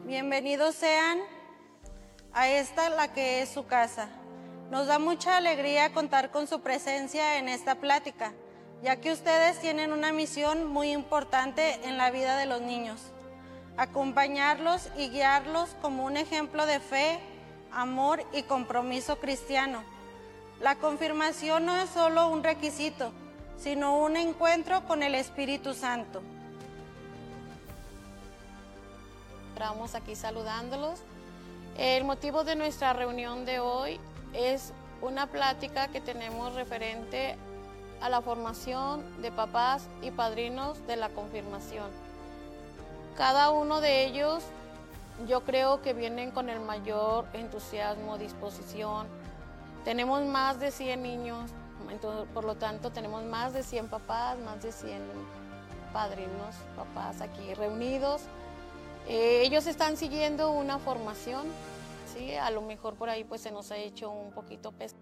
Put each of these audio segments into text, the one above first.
Bienvenidos sean a esta, la que es su casa. Nos da mucha alegría contar con su presencia en esta plática, ya que ustedes tienen una misión muy importante en la vida de los niños: acompañarlos y guiarlos como un ejemplo de fe, amor y compromiso cristiano. La confirmación no es solo un requisito, sino un encuentro con el Espíritu Santo. Estamos aquí saludándolos. El motivo de nuestra reunión de hoy es una plática que tenemos referente a la formación de papás y padrinos de la confirmación. Cada uno de ellos, yo creo que vienen con el mayor entusiasmo, disposición. Tenemos más de 100 niños, entonces, por lo tanto tenemos más de 100 papás, más de 100 padrinos, papás aquí reunidos. Ellos están siguiendo una formación, ¿sí? A lo mejor por ahí pues se nos ha hecho un poquito pesado.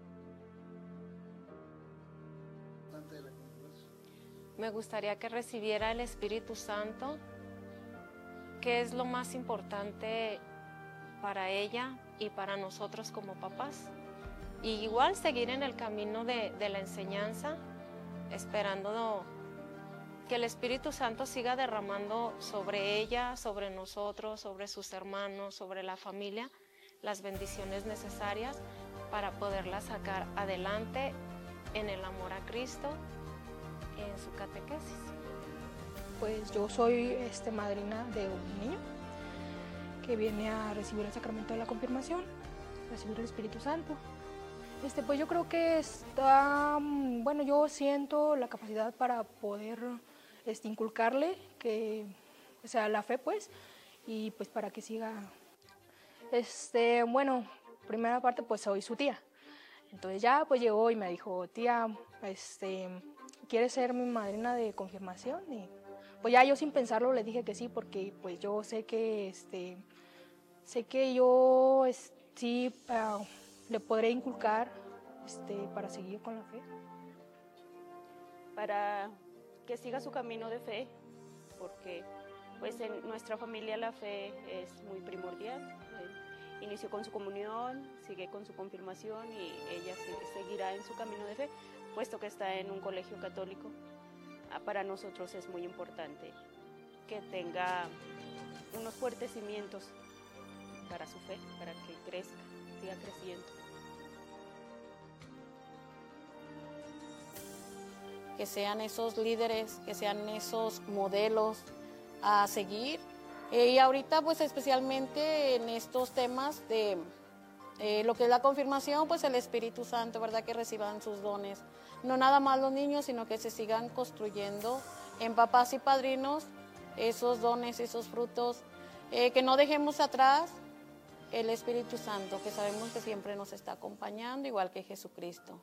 Me gustaría que recibiera el Espíritu Santo, que es lo más importante para ella y para nosotros como papás. Y igual seguir en el camino de la enseñanza, esperando que el Espíritu Santo siga derramando sobre ella, sobre nosotros, sobre sus hermanos, sobre la familia, las bendiciones necesarias para poderla sacar adelante en el amor a Cristo, en su catequesis. Pues yo soy madrina de un niño que viene a recibir el sacramento de la confirmación, recibir el Espíritu Santo. Pues yo creo que está, bueno, yo siento la capacidad para poder inculcarle que, o sea, la fe, pues, y pues para que siga. Bueno, primera parte, pues soy su tía. Entonces ya pues llegó y me dijo: tía, ¿quieres ser mi madrina de confirmación? Y pues ya yo sin pensarlo le dije que sí, porque pues yo sé que yo sí le podré inculcar para seguir con la fe. Para que siga su camino de fe, porque pues en nuestra familia la fe es muy primordial. Inició con su comunión, sigue con su confirmación y ella seguirá en su camino de fe, puesto que está en un colegio católico. Para nosotros es muy importante que tenga unos fuertes cimientos para su fe, para que crezca, siga creciendo. Que sean esos líderes, que sean esos modelos a seguir. Y ahorita pues especialmente en estos temas de lo que es la confirmación, pues el Espíritu Santo, ¿verdad? Que reciban sus dones. No nada más los niños, sino que se sigan construyendo en papás y padrinos esos dones, esos frutos, que no dejemos atrás el Espíritu Santo, que sabemos que siempre nos está acompañando, igual que Jesucristo.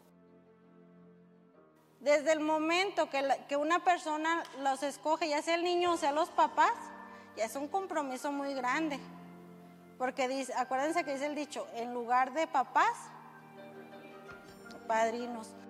Desde el momento que una persona los escoge, ya sea el niño o sea los papás, ya es un compromiso muy grande. Porque acuérdense que dice el dicho: en lugar de papás, padrinos.